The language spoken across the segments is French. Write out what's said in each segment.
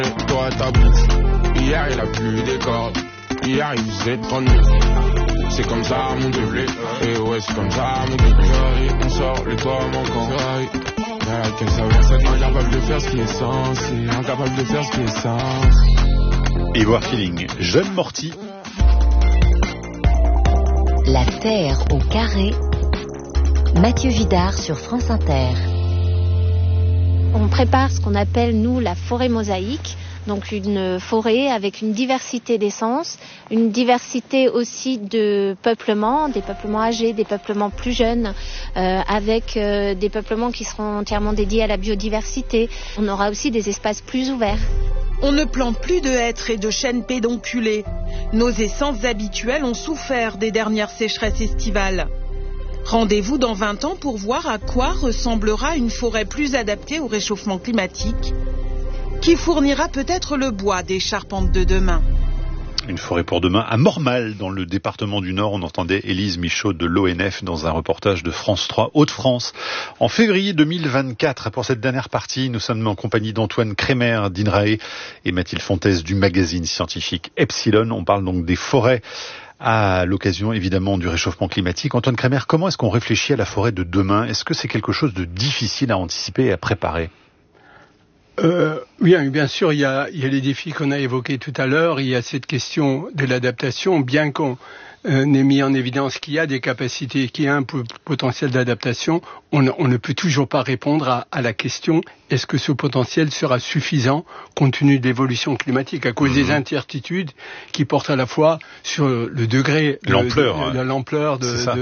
Toi ta bouche, hier il a plu des cordes, hier il faisait 39. C'est comme ça mon doublé, et ouais c'est comme ça mon doublé. On sort les toits manquants. Quel savoir, c'est incapable de faire ce qui est censé, incapable de faire ce qui est censé. Ivoire Feeling, Jeune Morty. La Terre au carré. Mathieu Vidard sur France Inter. On prépare ce qu'on appelle, nous, la forêt mosaïque. Donc une forêt avec une diversité d'essences, une diversité aussi de peuplements, des peuplements âgés, des peuplements plus jeunes, avec des peuplements qui seront entièrement dédiés à la biodiversité. On aura aussi des espaces plus ouverts. On ne plante plus de hêtres et de chênes pédonculés. Nos essences habituelles ont souffert des dernières sécheresses estivales. Rendez-vous dans 20 ans pour voir à quoi ressemblera une forêt plus adaptée au réchauffement climatique, qui fournira peut-être le bois des charpentes de demain. Une forêt pour demain à Mormal, dans le département du Nord. On entendait Élise Michaud de l'ONF dans un reportage de France 3 Hauts-de-France. En février 2024, pour cette dernière partie, nous sommes en compagnie d'Antoine Kremer d'INRAE et Mathilde Fontaise du magazine scientifique Epsilon. On parle donc des forêts à l'occasion évidemment du réchauffement climatique. Antoine Kremer, comment est-ce qu'on réfléchit à la forêt de demain ? Est-ce que c'est quelque chose de difficile à anticiper et à préparer ? Oui, bien sûr, il y a les défis qu'on a évoqués tout à l'heure, il y a cette question de l'adaptation, bien qu'on ait mis en évidence qu'il y a des capacités, qu'il y a un potentiel d'adaptation, on ne peut toujours pas répondre à la question est-ce que ce potentiel sera suffisant compte tenu de l'évolution climatique à cause des incertitudes qui portent à la fois sur le degré, l'ampleur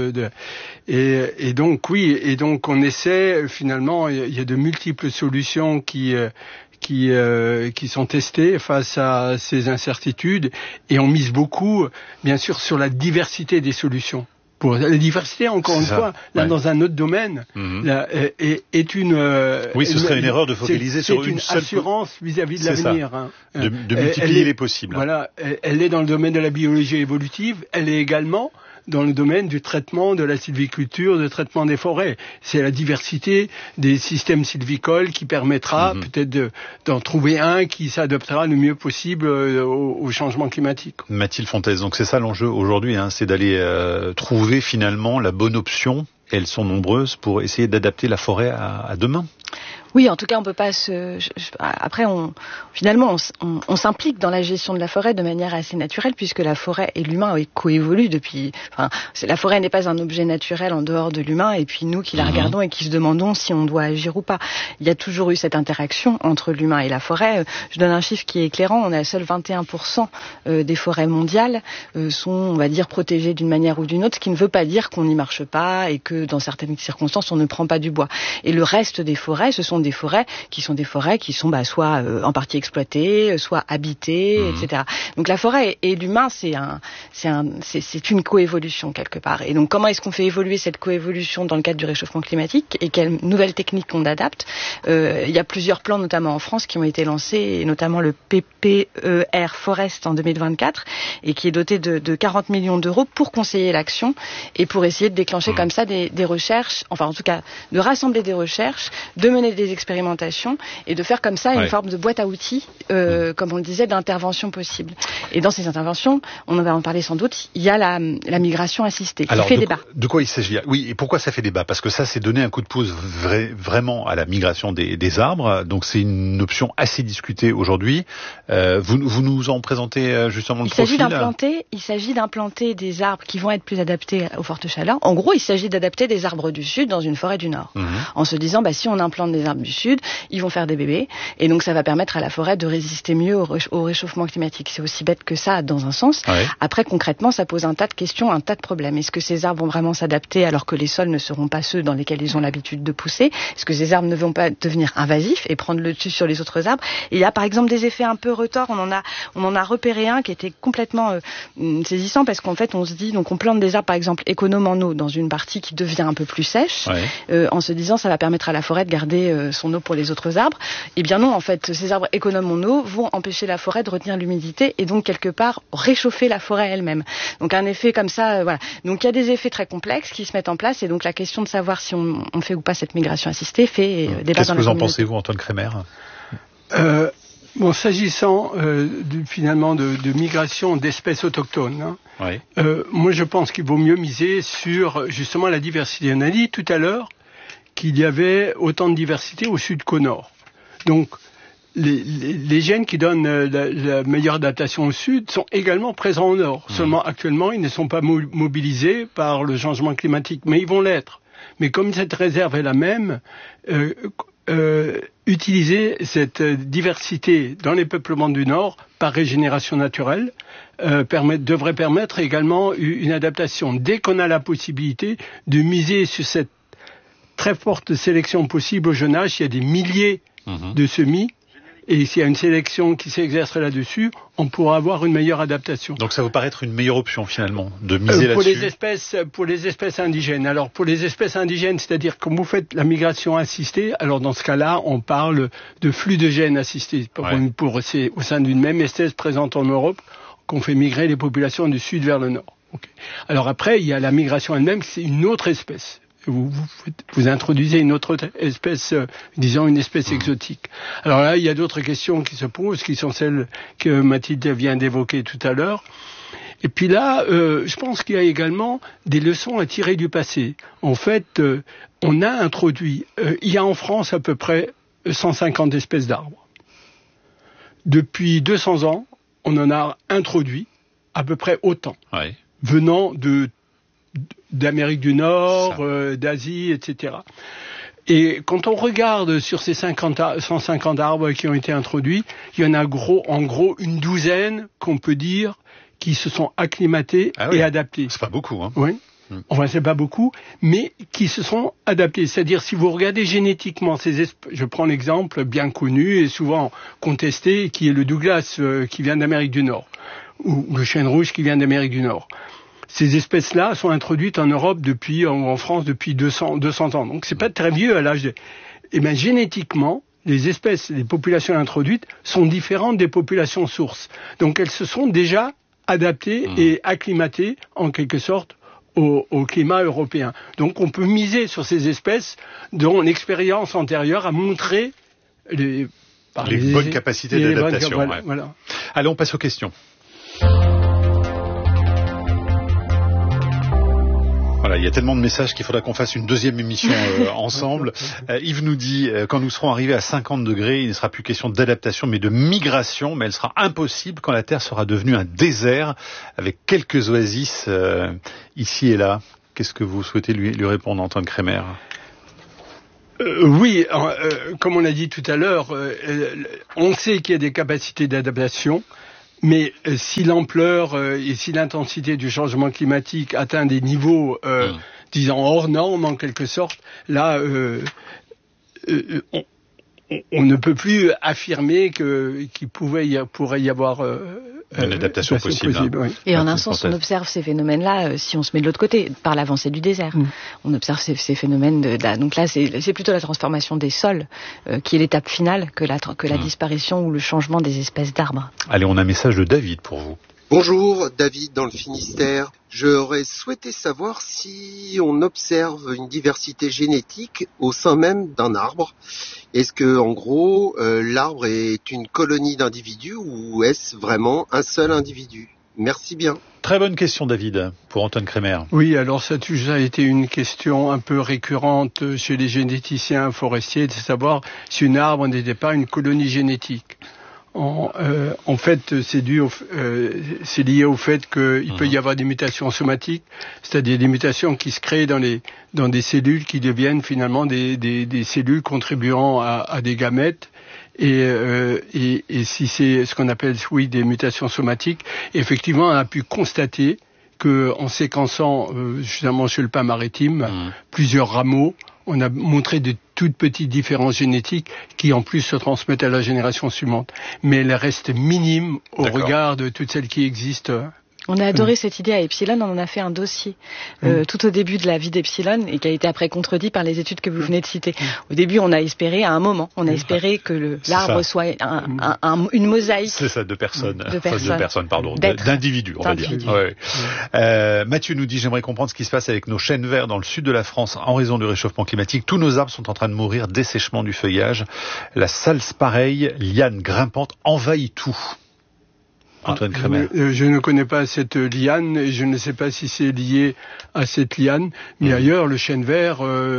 et donc oui, et donc on essaie finalement, il y a de multiples solutions qui sont testées face à ces incertitudes et on mise beaucoup, bien sûr, sur la diversité des solutions. Pour la diversité, encore une fois, là, dans un autre domaine, est une... oui, ce serait une erreur de focaliser sur une seule... assurance vis-à-vis de l'avenir. De multiplier les possibles. Voilà, elle est dans le domaine de la biologie évolutive, elle est également dans le domaine du traitement de la sylviculture, du traitement des forêts. C'est la diversité des systèmes sylvicoles qui permettra peut-être d'en trouver un qui s'adaptera le mieux possible au changement climatique. Mathilde Fontaise, donc c'est ça l'enjeu aujourd'hui, c'est d'aller trouver finalement la bonne option, et elles sont nombreuses, pour essayer d'adapter la forêt à demain. Oui, en tout cas, on peut pas après, on s'implique dans la gestion de la forêt de manière assez naturelle, puisque la forêt et l'humain coévoluent depuis. La forêt n'est pas un objet naturel en dehors de l'humain, et puis nous qui la regardons et qui se demandons si on doit agir ou pas. Il y a toujours eu cette interaction entre l'humain et la forêt. Je donne un chiffre qui est éclairant. On a seul 21% des forêts mondiales sont, on va dire, protégées d'une manière ou d'une autre, ce qui ne veut pas dire qu'on n'y marche pas et que dans certaines circonstances on ne prend pas du bois. Et le reste des forêts, ce sont des forêts qui sont soit en partie exploitées, soit habitées, etc. Donc la forêt et l'humain, c'est une coévolution quelque part. Et donc comment est-ce qu'on fait évoluer cette coévolution dans le cadre du réchauffement climatique et quelles nouvelles techniques on adapte? Il y a plusieurs plans, notamment en France, qui ont été lancés, et notamment le PPER Forest en 2024, et qui est doté de 40 millions d'euros pour conseiller l'action et pour essayer de déclencher comme ça des recherches, enfin en tout cas de rassembler des recherches, de mener des expérimentations et de faire comme ça une forme de boîte à outils, comme on le disait, d'intervention possible. Et dans ces interventions, on en va en parler sans doute, il y a la migration assistée qui fait débat. De quoi il s'agit? Oui, et pourquoi ça fait débat? Parce que ça, c'est donner un coup de pouce vraiment à la migration des arbres. Donc c'est une option assez discutée aujourd'hui. Vous nous en présentez justement le profil. Il s'agit d'implanter des arbres qui vont être plus adaptés aux fortes chaleurs. En gros, il s'agit d'adapter des arbres du sud dans une forêt du nord. En se disant, si on implante des arbres du sud, ils vont faire des bébés, et donc ça va permettre à la forêt de résister mieux au réchauffement climatique. C'est aussi bête que ça, dans un sens. Ouais. Après, concrètement, ça pose un tas de questions, un tas de problèmes. Est-ce que ces arbres vont vraiment s'adapter alors que les sols ne seront pas ceux dans lesquels ils ont l'habitude de pousser? Est-ce que ces arbres ne vont pas devenir invasifs et prendre le dessus sur les autres arbres? Et il y a par exemple des effets un peu retors. On en a repéré un qui était complètement saisissant, parce qu'en fait, on se dit, donc on plante des arbres par exemple économes en eau dans une partie qui devient un peu plus sèche, en se disant ça va permettre à la forêt de garder son eau pour les autres arbres. Eh bien non, en fait, ces arbres économes en eau vont empêcher la forêt de retenir l'humidité et donc quelque part réchauffer la forêt elle-même. Donc un effet comme ça, voilà. Donc il y a des effets très complexes qui se mettent en place, et donc la question de savoir si on fait ou pas cette migration assistée fait débat dans la communauté. Qu'est-ce que vous en pensez, vous, Antoine Kremer? Bon, s'agissant finalement de migration d'espèces autochtones, hein, Oui. moi je pense qu'il vaut mieux miser sur justement la diversité. On a dit tout à l'heure qu'il y avait autant de diversité au sud qu'au nord. Donc les gènes qui donnent la meilleure adaptation au sud sont également présents au nord. Seulement actuellement ils ne sont pas mobilisés par le changement climatique, mais ils vont l'être. Mais comme cette réserve est la même, utiliser cette diversité dans les peuplements du Nord par régénération naturelle devrait permettre également une adaptation. Dès qu'on a la possibilité de miser sur cette très forte sélection possible au jeune âge, il y a des milliers de semis, et s'il y a une sélection qui s'exerce là-dessus, on pourra avoir une meilleure adaptation. Donc ça vous paraît être une meilleure option finalement, de miser là-dessus? Pour les espèces indigènes. Alors pour les espèces indigènes, c'est-à-dire quand vous faites la migration assistée, alors dans ce cas-là, on parle de flux de gènes assistés c'est au sein d'une même espèce présente en Europe qu'on fait migrer les populations du sud vers le nord. Okay. Alors après, il y a la migration elle-même, c'est une autre espèce. Vous introduisez une autre espèce, disons une espèce exotique. Alors là, il y a d'autres questions qui se posent, qui sont celles que Mathilde vient d'évoquer tout à l'heure. Et puis là, je pense qu'il y a également des leçons à tirer du passé. En fait, on a introduit, il y a en France à peu près 150 espèces d'arbres. Depuis 200 ans, on en a introduit à peu près autant, venant d'Amérique du Nord, d'Asie, etc. Et quand on regarde sur ces 150 arbres qui ont été introduits, il y en a en gros une douzaine qu'on peut dire qui se sont acclimatés et adaptés. C'est pas beaucoup, hein. Oui. Enfin, c'est pas beaucoup, mais qui se sont adaptés. C'est-à-dire, si vous regardez génétiquement je prends l'exemple bien connu et souvent contesté, qui est le Douglas, qui vient d'Amérique du Nord, ou le chêne rouge qui vient d'Amérique du Nord. Ces espèces-là sont introduites en Europe en France depuis 200 ans. Donc c'est pas très vieux à l'âge Eh bien, génétiquement, les populations introduites sont différentes des populations sources. Donc elles se sont déjà adaptées et acclimatées, en quelque sorte, au climat européen. Donc on peut miser sur ces espèces dont l'expérience antérieure a montré les bonnes capacités d'adaptation. Voilà. Allez, on passe aux questions. Voilà, il y a tellement de messages qu'il faudra qu'on fasse une deuxième émission ensemble. Yves nous dit, quand nous serons arrivés à 50 degrés, il ne sera plus question d'adaptation, mais de migration, mais elle sera impossible quand la Terre sera devenue un désert, avec quelques oasis ici et là. Qu'est-ce que vous souhaitez lui répondre, Antoine Kremer ? Oui, comme on l'a dit tout à l'heure, on sait qu'il y a des capacités d'adaptation. Mais si l'ampleur et si l'intensité du changement climatique atteint des niveaux, disons, hors normes en quelque sorte, là, on ne peut plus affirmer qu'il pourrait y avoir une adaptation possible. Oui. Et en un sens, on observe ces phénomènes-là si on se met de l'autre côté, par l'avancée du désert. On observe ces phénomènes donc là, c'est plutôt la transformation des sols qui est l'étape finale que la disparition ou le changement des espèces d'arbres. Allez, on a un message de David pour vous. Bonjour, David dans le Finistère. J'aurais souhaité savoir si on observe une diversité génétique au sein même d'un arbre. Est-ce que, en gros, l'arbre est une colonie d'individus ou est-ce vraiment un seul individu ? Merci bien. Très bonne question, David, pour Antoine Kremer. Oui, alors ça a toujours été une question un peu récurrente chez les généticiens forestiers, de savoir si un arbre n'était pas une colonie génétique. En fait, c'est lié au fait qu'il peut y avoir des mutations somatiques, c'est-à-dire des mutations qui se créent dans des cellules qui deviennent finalement des cellules contribuant à des gamètes. Et si c'est ce qu'on appelle des mutations somatiques, effectivement, on a pu constater que en séquençant justement chez le pin maritime plusieurs rameaux, on a montré de toutes petites différences génétiques qui en plus se transmettent à la génération suivante. Mais elles restent minimes au regard de toutes celles qui existent On a adoré cette idée à Epsilon, on en a fait un dossier tout au début de la vie d'Epsilon et qui a été après contredit par les études que vous venez de citer. Au début, on a espéré, à un moment, espéré que l'arbre soit une mosaïque. C'est ça, de personnes, pardon, d'individus, on va dire. Ouais. Mathieu nous dit, j'aimerais comprendre ce qui se passe avec nos chênes verts dans le sud de la France en raison du réchauffement climatique. Tous nos arbres sont en train de mourir, dessèchement du feuillage. La salse-pareille, liane grimpante, envahit tout. Antoine Crémer. Je ne connais pas cette liane et je ne sais pas si c'est lié à cette liane, mais ailleurs, le chêne vert,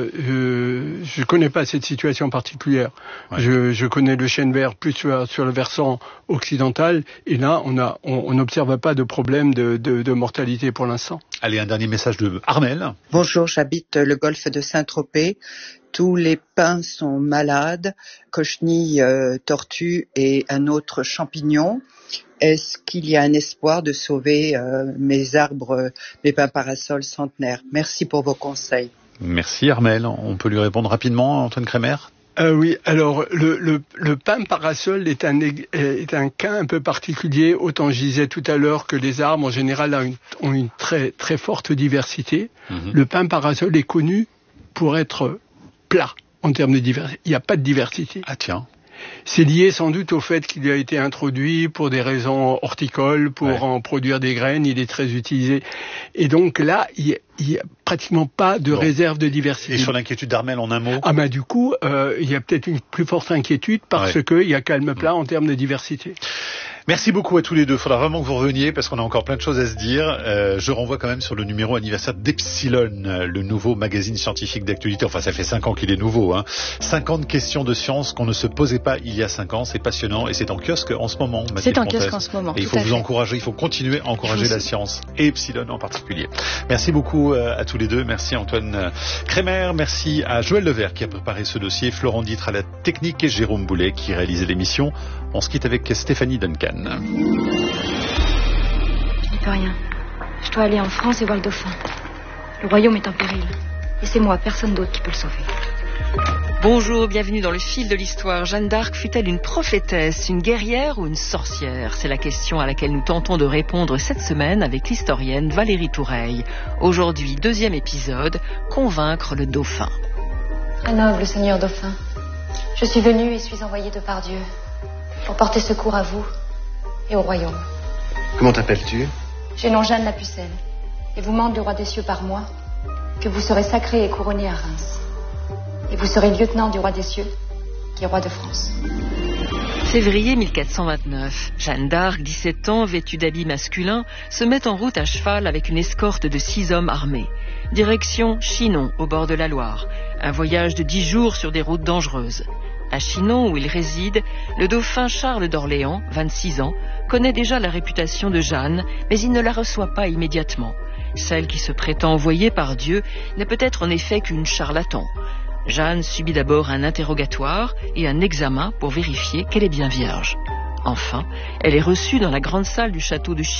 je connais pas cette situation particulière. Ouais. Je connais le chêne vert plus sur le versant occidental et là, on n'observe pas de problème de mortalité pour l'instant. Allez, un dernier message de Armel. Bonjour, j'habite le golfe de Saint-Tropez. Tous les pins sont malades, cochenille, tortue et un autre champignon. Est-ce qu'il y a un espoir de sauver mes arbres, mes pins parasols centenaires? Merci pour vos conseils. Merci Armel. On peut lui répondre rapidement, Antoine Crémer? Oui, alors le pin parasol est un cas un peu particulier. Autant je disais tout à l'heure que les arbres en général ont une très très forte diversité. Le pin parasol est connu pour être plat en termes de diversité. Il n'y a pas de diversité. Ah tiens. C'est lié sans doute au fait qu'il a été introduit pour des raisons horticoles, pour en produire des graines, il est très utilisé. Et donc là, il n'y a pratiquement pas de réserve de diversité. Et sur l'inquiétude d'Armel, en un mot? Du coup, il y a peut-être une plus forte inquiétude parce qu'il y a calme plat en termes de diversité. Merci beaucoup à tous les deux. Il faudra vraiment que vous reveniez parce qu'on a encore plein de choses à se dire. Je renvoie quand même sur le numéro anniversaire d'Epsilon, le nouveau magazine scientifique d'actualité. Enfin, ça fait 5 ans qu'il est nouveau. 50 questions de science qu'on ne se posait pas il y a 5 ans. C'est passionnant et c'est en kiosque en ce moment. C'est en kiosque en ce moment. Et il faut vous encourager, il faut continuer à encourager la science et Epsilon en particulier. Merci beaucoup à tous les deux. Merci Antoine Crémer. Merci à Joël Levert qui a préparé ce dossier, Florent Ditre à la technique et Jérôme Boulet qui réalisait l'émission. On se quitte avec Stéphanie Duncan. Je n'y peux rien. Je dois aller en France et voir le dauphin. Le royaume est en péril. Et c'est moi, personne d'autre qui peut le sauver. Bonjour, bienvenue dans le fil de l'histoire. Jeanne d'Arc fut-elle une prophétesse, une guerrière ou une sorcière? C'est la question à laquelle nous tentons de répondre cette semaine avec l'historienne Valérie Toureille. Aujourd'hui, 2e épisode, convaincre le dauphin. Un noble seigneur dauphin, je suis venue et suis envoyée de par Dieu pour porter secours à vous et au royaume. Comment t'appelles-tu? J'ai nom Jeanne la Pucelle, et vous mande le roi des cieux par moi que vous serez sacré et couronné à Reims. Et vous serez lieutenant du roi des cieux, qui est roi de France. Février 1429, Jeanne d'Arc, 17 ans, vêtue d'habits masculins, se met en route à cheval avec une escorte de 6 hommes armés. Direction Chinon, au bord de la Loire. Un voyage de 10 jours sur des routes dangereuses. À Chinon, où il réside, le dauphin Charles d'Orléans, 26 ans, connaît déjà la réputation de Jeanne, mais il ne la reçoit pas immédiatement. Celle qui se prétend envoyée par Dieu n'est peut-être en effet qu'une charlatan. Jeanne subit d'abord un interrogatoire et un examen pour vérifier qu'elle est bien vierge. Enfin, elle est reçue dans la grande salle du château de Chinon.